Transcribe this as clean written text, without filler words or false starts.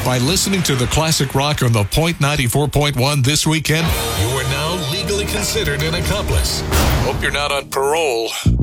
by listening to the classic rock on the Point 94.1 this weekend, you are now legally considered an accomplice. Hope you're not on parole.